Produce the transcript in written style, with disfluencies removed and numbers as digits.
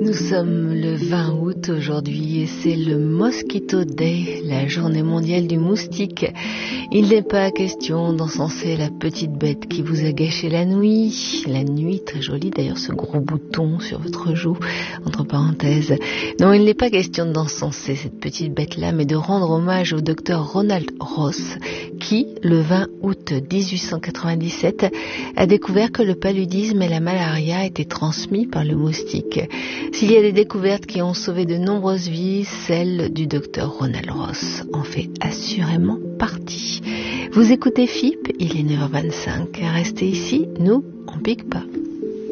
Nous sommes le 20 août aujourd'hui et c'est le Mosquito Day, la journée mondiale du moustique. Il n'est pas question d'encenser la petite bête qui vous a gâché la nuit. La nuit, très jolie d'ailleurs, ce gros bouton sur votre joue, entre parenthèses. Non, il n'est pas question d'encenser cette petite bête-là, mais de rendre hommage au docteur Ronald Ross, qui, le 20 août 1897, a découvert que le paludisme et la malaria étaient transmis par le moustique. S'il y a des découvertes qui ont sauvé de nombreuses vies, celle du docteur Ronald Ross en fait assurément partie. Vous écoutez FIP, il est 9h25. Restez ici, nous, on pique pas.